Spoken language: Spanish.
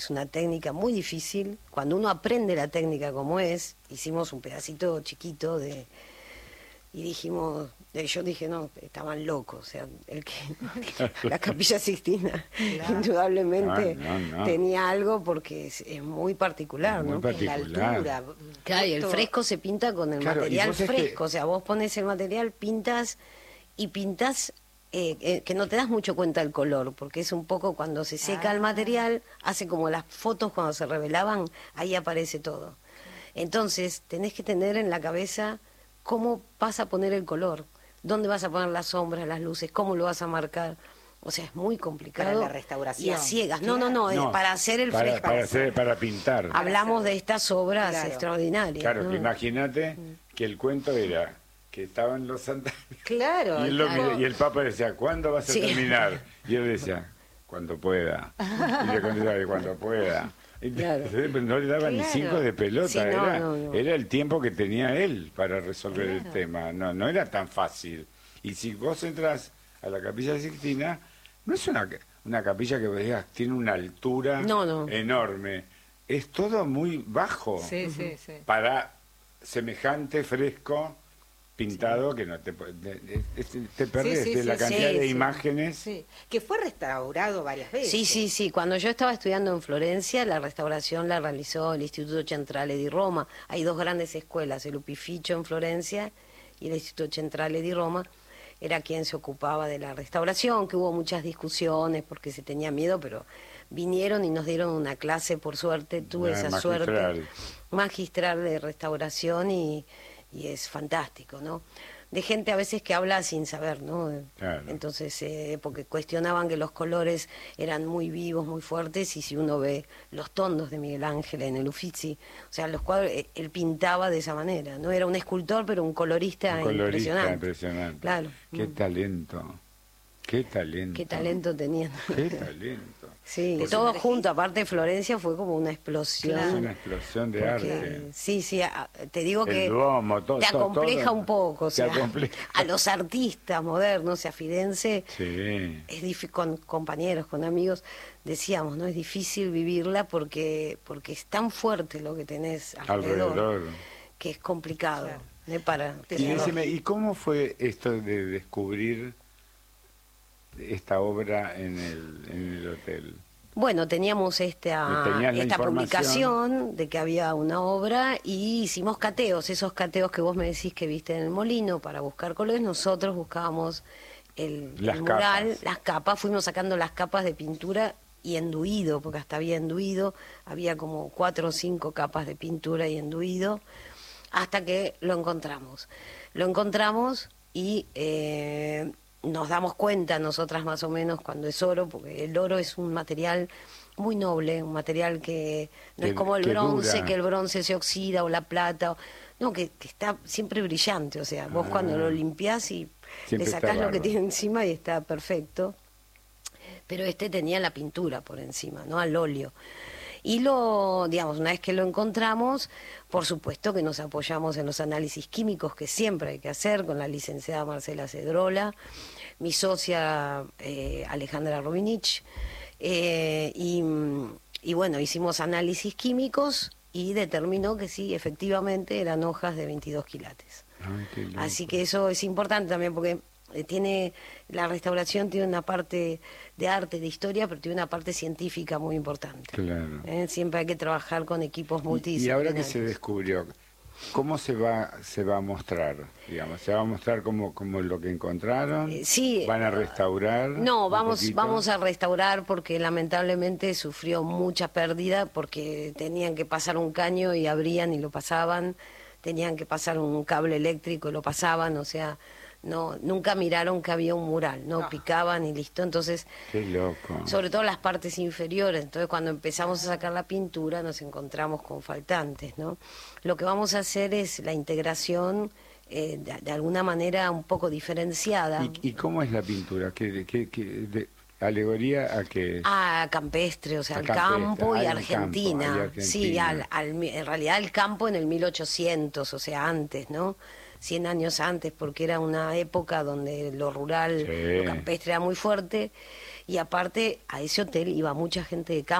es una técnica muy difícil. Cuando uno aprende la técnica como es, hicimos un pedacito chiquito y dijimos, yo dije, no, estaban locos, o sea, la Capilla Sixtina indudablemente tenía algo porque es muy particular, muy ¿no? particular. La altura. Claro, y el fresco se pinta con el material fresco, o sea, vos pones el material, pintas y pintas que no te das mucho cuenta del color, porque es un poco cuando se seca el material, hace como las fotos cuando se revelaban, ahí aparece todo. Entonces, tenés que tener en la cabeza cómo vas a poner el color, dónde vas a poner las sombras, las luces, cómo lo vas a marcar. O sea, es muy complicado. Para la restauración. Y a ciegas. No, para hacer el fresco. Para pintar. Hablamos de estas obras extraordinarias. Claro, ¿no? que imagínate que el cuento era que estaban los santos. Claro. Y el Papa decía, ¿cuándo vas a terminar? Y él decía, cuando pueda. Y le contestaba, cuando pueda. Claro. No le daba ni 5 de pelota, Sí, era el tiempo que tenía él para resolver el tema, no era tan fácil. Y si vos entras a la Capilla Sixtina, no es una capilla que vos digas, tiene una altura enorme, es todo muy bajo para semejante fresco pintado que no te perdés de la cantidad de imágenes. Sí, que fue restaurado varias veces. Sí. Cuando yo estaba estudiando en Florencia, la restauración la realizó el Istituto Centrale di Roma. Hay dos grandes escuelas, el Upificio en Florencia y el Istituto Centrale di Roma. Era quien se ocupaba de la restauración, que hubo muchas discusiones porque se tenía miedo, pero vinieron y nos dieron una clase, por suerte, tuve esa suerte magistral de restauración y es fantástico, ¿no? De gente a veces que habla sin saber, ¿no? Claro. Entonces, porque cuestionaban que los colores eran muy vivos, muy fuertes, y si uno ve los tondos de Miguel Ángel en el Uffizi, o sea, los cuadros, él pintaba de esa manera, ¿no? Era un escultor, pero un colorista impresionante. Claro. Qué talento. Qué talento. Qué talento tenían. Qué talento. Sí, todo junto, aparte Florencia fue como una explosión. Claro. Una explosión de arte. Sí, te digo que Duomo, te acompleja un poco, o sea, a los artistas modernos, o sea, Firenze, con compañeros, con amigos, decíamos, ¿no? Es difícil vivirla porque es tan fuerte lo que tenés alrededor. Que es complicado. ¿Y cómo fue esto de descubrir esta obra en el hotel? Bueno, teníamos esta publicación de que había una obra y hicimos cateos, esos cateos que vos me decís que viste en el Molino para buscar colores. Nosotros buscábamos el mural, las capas, fuimos sacando las capas de pintura y enduido, porque hasta había enduido, había como 4 o 5 capas de pintura y enduido, hasta que lo encontramos. Lo encontramos y nos damos cuenta nosotras más o menos cuando es oro, porque el oro es un material muy noble, un material que no es como el bronce, dura. Que el bronce se oxida, o la plata, no, que está siempre brillante, o sea, vos cuando lo limpiás y le sacás lo que tiene encima y está perfecto, pero este tenía la pintura por encima, ¿no? Al óleo. Y digamos, una vez que lo encontramos, por supuesto que nos apoyamos en los análisis químicos que siempre hay que hacer con la licenciada Marcela Cedrola, mi socia Alejandra Robinich, y bueno, hicimos análisis químicos y determinó que sí, efectivamente eran hojas de 22 quilates. Así que eso es importante también porque la restauración tiene una parte de arte, de historia, pero tiene una parte científica muy importante. Claro. Siempre hay que trabajar con equipos multidisciplinarios. Y ahora que se descubrió, ¿cómo se va a mostrar? Digamos, ¿se va a mostrar como lo que encontraron? Sí. ¿Van a restaurar? No, vamos a restaurar porque lamentablemente sufrió mucha pérdida porque tenían que pasar un caño y abrían y lo pasaban, tenían que pasar un cable eléctrico y lo pasaban, o sea, no, nunca miraron que había un mural, no picaban y listo. Entonces, qué loco. Sobre todo las partes inferiores. Entonces, cuando empezamos a sacar la pintura, nos encontramos con faltantes, ¿no? Lo que vamos a hacer es la integración de alguna manera un poco diferenciada. ¿Y cómo es la pintura? ¿Alegoría a qué? A campestre, o sea, al campo y Argentina. Sí, en realidad el campo en el 1800, o sea, antes, ¿no? 100 años antes, porque era una época donde lo rural, lo campestre era muy fuerte, y aparte a ese hotel iba mucha gente de campo.